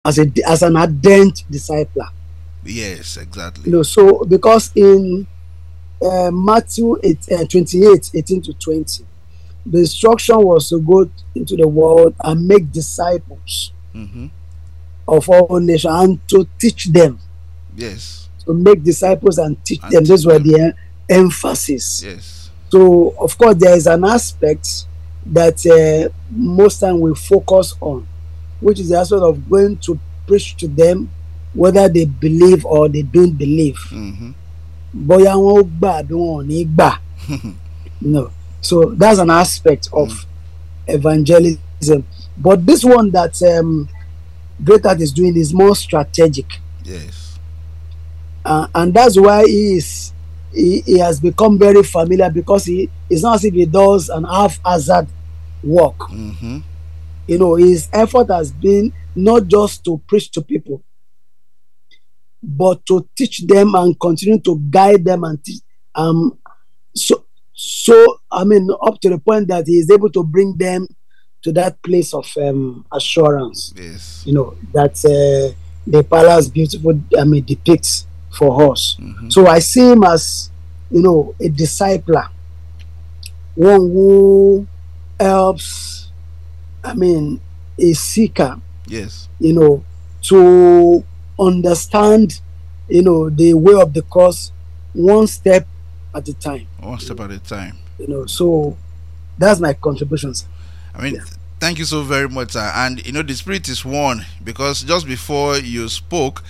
as an ardent discipler. Yes, exactly. So because in Matthew 28, 18 to 20, the instruction was to go into the world and make disciples Mm-hmm. of all nations and to teach them. Yes. To make disciples and teach And them. teach Those were them. the emphasis. Yes. So, of course, there is an aspect that most time we focus on, which is the aspect of going to preach to them, whether they believe or they don't believe. Mm-hmm. Bóyá wọn ó gbà àbí wọn ò ní gbà. No. So that's an aspect of evangelism. But this one that Great Heart is doing is more strategic. Yes. And that's why he has become very familiar, because it's not as if he does an haphazard work. Mm-hmm. His effort has been not just to preach to people, but to teach them and continue to guide them and teach. So I mean, up to the point that he is able to bring them to that place of assurance. Yes. That the palace beautiful, depicts for us. Mm-hmm. So I see him as, a discipler, one who helps, a seeker, Yes. to understand, the way of the cross, one step at a time. One step at a time. So that's my contributions. I mean, thank you so very much, sir. And the spirit is one, because just before you spoke,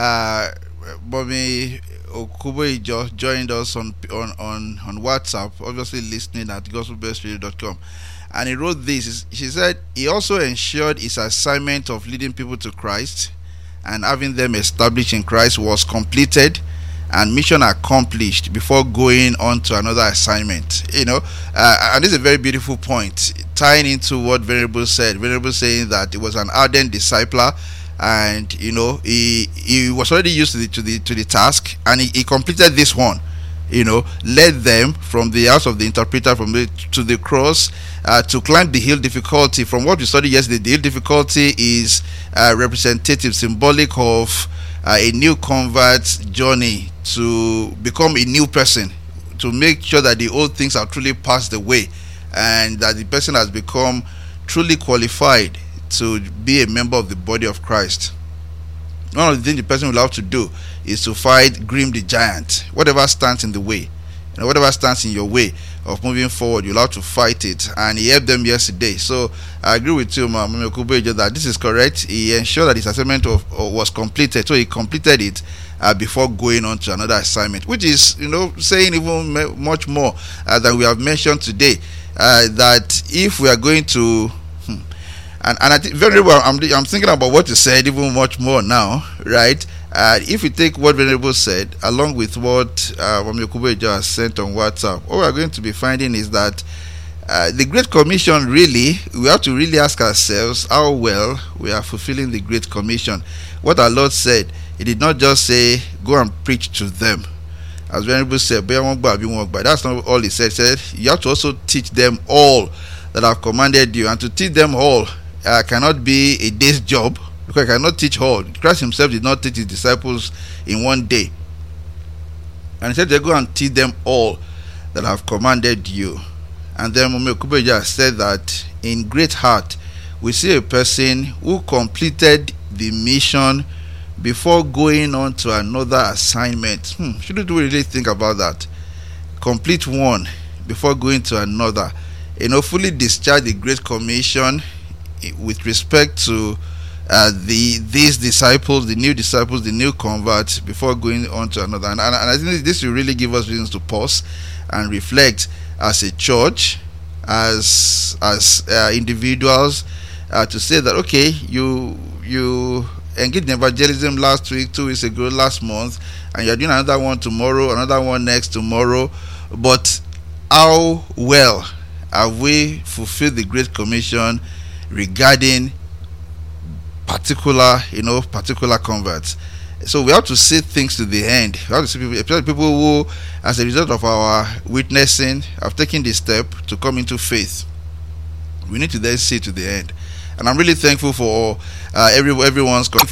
Bobby Okubo joined us on WhatsApp, obviously listening at gospelbeltradio.com. And he wrote this. She said he also ensured his assignment of leading people to Christ and having them established in Christ was completed and mission accomplished before going on to another assignment. And this is a very beautiful point, tying into what Venerable said. Venerable saying that he was an ardent discipler, and he was already used to the task, and he completed this one. Led them from the house of the interpreter to the cross, to climb the hill difficulty. From what we studied yesterday, the hill difficulty is representative, symbolic of a new convert's journey to become a new person, to make sure that the old things are truly passed away, and that the person has become truly qualified to be a member of the body of Christ. One of the things the person will have to do is to fight Grim the giant. Whatever stands in the way, whatever stands in your way of moving forward, you'll have to fight it. And he helped them yesterday. So I agree with you, Mama Okubo, that this is correct. He ensured that his assignment was completed. So he completed it before going on to another assignment, which is, saying even much more than we have mentioned today. That if we are going to and I think very well, I'm thinking about what you said even much more now, right? If you take what Venerable said along with what Mami Okubo has sent on WhatsApp, what we are going to be finding is that the Great Commission, really, we have to really ask ourselves how well we are fulfilling the Great Commission. What our Lord said, He did not just say, go and preach to them. As Venerable said, that's not all He said. He said, you have to also teach them all that I've commanded you. And to teach them all cannot be a day's job, because I cannot teach all. Christ Himself did not teach His disciples in one day. And He said, they go and teach them all that I've commanded you. And then Mami Okubo said that in Great Heart, we see a person who completed the mission before going on to another assignment. Shouldn't we really think about that? Complete one before going to another. Fully discharge the Great Commission with respect to these disciples, the new converts, before going on to another. And I think this will really give us reasons to pause and reflect as a church, as individuals, to say that, okay, you engaged in evangelism last week, 2 weeks ago, last month, and you're doing another one tomorrow, another one next tomorrow, but how well have we fulfilled the Great Commission regarding particular converts? So we have to see things to the end. We have to see people, especially people who, as a result of our witnessing, have taken the step to come into faith. We need to then see to the end. And I'm really thankful for everyone's